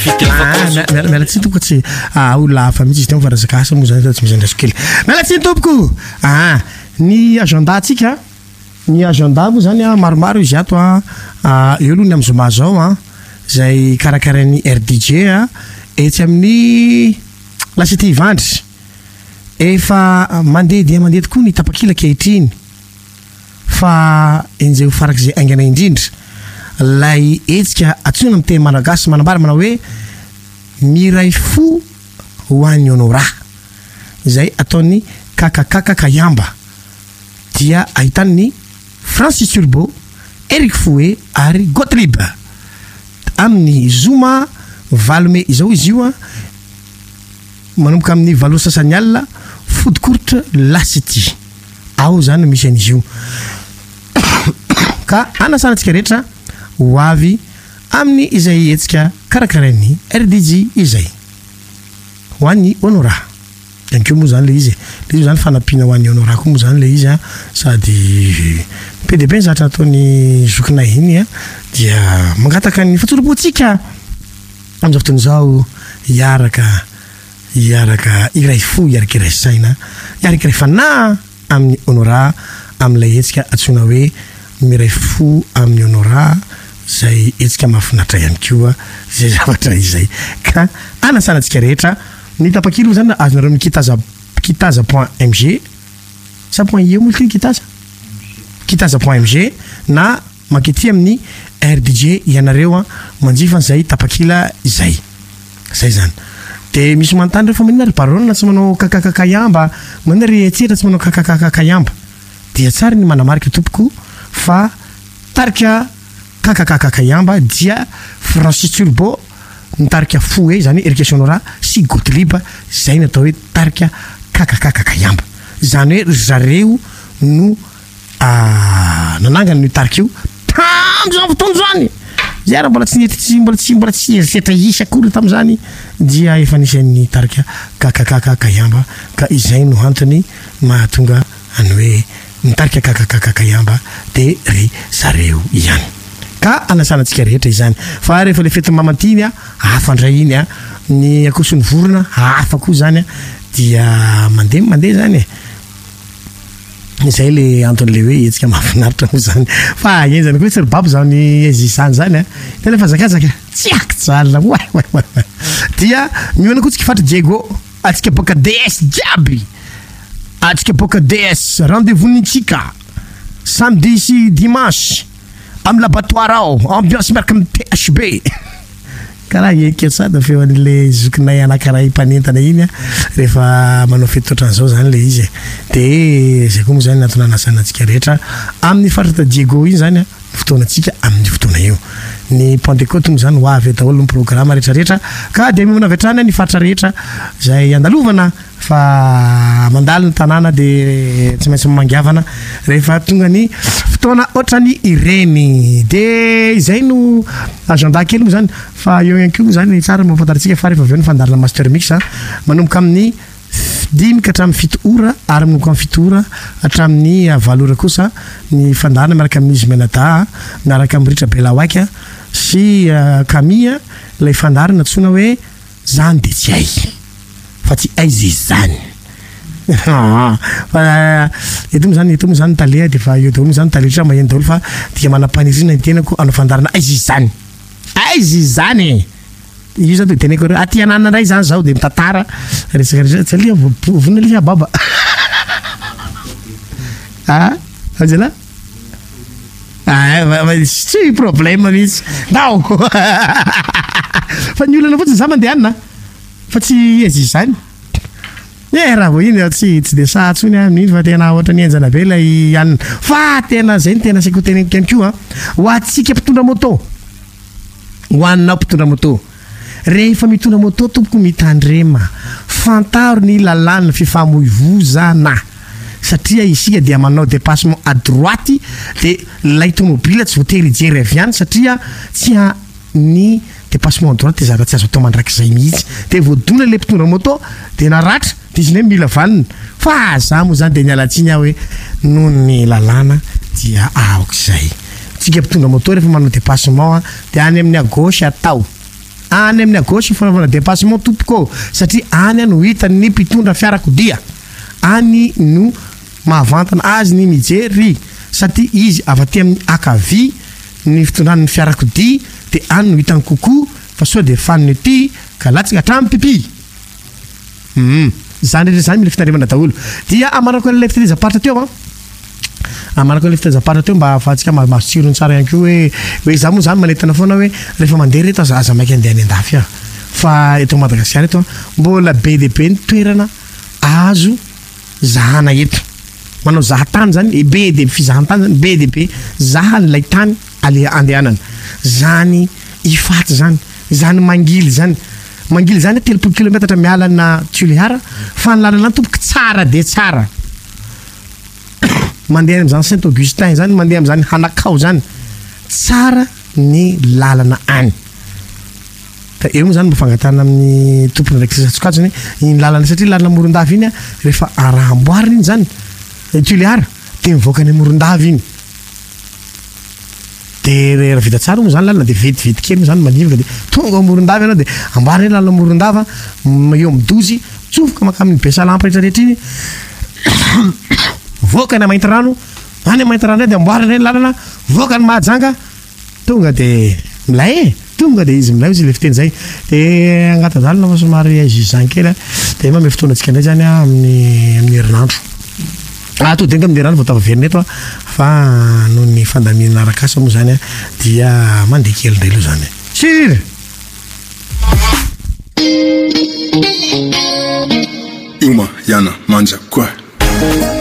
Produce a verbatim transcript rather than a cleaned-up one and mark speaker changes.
Speaker 1: miala tsiny tompoko tsy olona hafa mihitsy izy teo farazakasa moa zany tsy mizandraso kely miala tsiny tompoko a ny agenda atsika ny agenda moa zany a maromaro izy ato a eo aloha ny amy zoma zao a zay karakarain'ny R D J a etsy amin'ny lasety ivandry efa mandeha dia mandeha tokoa ny tapakila kehitriny fa enjey ho farak'izay aingana indrindra lay etsika atsona amin'ny teny malagasy manambara manao hoe miray fo ho an'ny honora zay ataony kakakaka kayamba dia ahitany ny Francis Turbo, Eric Foué ary Gottlieb amin'ny zoma valome izao izy io a manomboka amin'ny valo sasany alina food court lasety ao zany misy an'izy io ka anasanantsika rehetra ho avy amin'ny izay etsika karakarain'ny R D J izay ho an'ny honora dankeo moa zany le izy le izy zany fanampiana ho an'ny honora koa moa zany le izy a sady P D B zatra ataony zokinay iny a dia mangataka ny fatsoroboantsika amin'izao fotoana izao hiaraka hiaraka iray fo hiaraka iray saina hiaraka iray fanahy amin'ny honora amin'ilay etsika antsoina hoe miray fo amin'ny honora zay etsika mahafinaritra ihany koa zay zavatra izay ka anasanantsika rehetra ny tapakilo zany azonareo amin'ny kitaza kitaza point M G sa point I E moa kitaza kitaza point M G na makety amin'ny R D J ianareo a manjifa zay tapakila izay zay zany de misy manontany rehefa manina ry parole tsy manao kakakakayamba manina ry etsera tsy manao kakakakayamba dia tsara ny manamarika tompoko fa tarika kakakakayamba dia Francis Turbo nitarika Foué zany Eric Honora sy Gottlieb zay natao hoe tarika kakakakayamba zany hoe zareo no nanangana ny tarika io tam'izany fotoana zany zay raha mbola tsy nety mbola tsy mbola tsy eritreretra isa akory tam'izany dia efa nisan'ny tarika kakakakayamba ka izay no antony mahatonga any hoe nitarika kakakakayamba de ry zareo ihany ka anasanantsika rehetra izany fa rehefa le fety mamantiny a hafa ndray iny a ny akoson'ny vorona hafa koa zany a dia mandeha mandeha zany e zay le antony le hoe etsika mahafinaritra moa zany fa enzany koa tsy ry babo zany ezisany zany a tena fazakazaka tsy aky jalina way way way dia miona koa tsika fatra Diego atsika boka D S jiaby atsika boka D S rendez-vous nitsika samedi sy dimanche amin'ny laboratoire ao ambiance miaraka amin'ny P H B karaha eketsada feo an'le zokinay anankiray mpanentana iny a rehefa manao fety ohatran'izao zany le izy de zay koa moa zany natona anasanantsika rehetra amin'ny faritra Diego iny zany a fotoanantsika amin'ny fotoana io ny Pentecôte moa zany ho avy daholo ny programme rehetrarehetra ka de mona vetrana ny faritra rehetra zay andalovana fa mandalo ny tanàna de tsy maintsy mangiavana rehefa tonga ny fotoana ohatrany ireny de izay no agenda kely moa zany fa eo ihany koa moa zany tsara mampafantaritsika fa rehefa avy eo ny fandarana master mix a manomboka amin'ny dimy ka hatramin'ny fito ora ary manomboka amin'ny fito ora hatramin'ny valo ora kosa ny fandarana miaraka amin'ny izy menada miaraka amin'ny ritra belawaika sy Camille lay fandarana tsona hoe zany de tsy hay fa tsy aizy zany fa eto moa zany eto moa zany tale de fa eo daholo moa zany taletra maheno daholo fa dia manam-panirina ny tenako anao fandarana aizy zany aizy zany io zany de teneko hoe aty anana ndray zany zao de mitantara resaka resaka tsy alia vonina lia baba ah azela ah tsy problème mihitsy nao fa ny olana fotsiny za mandeha anina fa tsy aizy zany e raha vo iny tsy tsy de satsony amin'iny fa tena ohatra ny enjana be lay anina fa tena zay ny tena saiko teneniko ihany koa ho atsika mpitondra moto ho anina mpitondra moto rehefa mitondra moto tompoko mitandrema fantaro ny lalàna fifamoivozana satria isika dia manao dépassement à droite de lay tomobile tsy voatery jery avy any satria tsy ny dépassement à droite zara tsy azo atao mandrakizay mihitsy de voadona le mpitondra moto de naratra de izy ne mila vanina fa za moa zany de nialatsiny aho hoe noho ny lalàna dia aok'izay tsika mpitondra moto rehefa manao dépassement de any amin'ny à gauche atao any amin'ny agosy fanaovana dépassement tompoko satria any no hitany mpitondra fiarakodia any no mahavantana azy ny mijery satria izy avaty amin'ny akavy ny fitondrany fiarakodia de any no hitany kokoa fa sao de fanny ty ka latsika hatramy pipi mm zany rehetra zany mila fitandremana daholo dia amanako ilay fitezam-paritra teo a amanako ilay fitezam-paritra teo mba afahantsika masirony tsara ihany koa hoe hoe za moa zany manentana foana hoe rehefa mandeha reto aza aza maiky andeha any andafy a fa eto Madagasikara eto mbola be de be ny toerana azo zahana eto manao zahatany zany be de fizahantany zany be de be zahan'ilay tany ale andehanana zany ifaty zany zany mangily zany mangily zany telopolo kilomètre mialana Toliara fa ny lalana tomboky tsara de tsara mandeha am'zany Saint Augustin zany mandeha am'zany Hanakao zany tsara ny lalana any ka eo moa zany mba fangatana amin'ny tompony ndraiky sasokajany iny lalana satria lalana Morondava iny a rehefa araha amboariny iny zany Toliara de mivoaka ny Morondava iny de raha vita tsara moa zany lalana de vetivety kely moa zany manivoka de tonga Morondava ianao de amboariny iny lalana Morondava eo amin'ny dozy tsofoka maka amin'ny Besalampa rehetra rehetra iny voaka ny Mainty Rano any Mainty Rano de amboariny iny lalana voaka ny Mahajanga tonga de milay tonga de izy milay izy le fiteny zay de agnaty dalana fa somary azizany kely de mame fotoanantsika ndray zany amin'ny amin'ny herinandro ah to denga amin'ny herinandro vao tava verina eto a fa noho ny fandamina arakasa moa zany a dia mandeha kely ndray aloha zany sir
Speaker 2: Uma Yana Manja quoi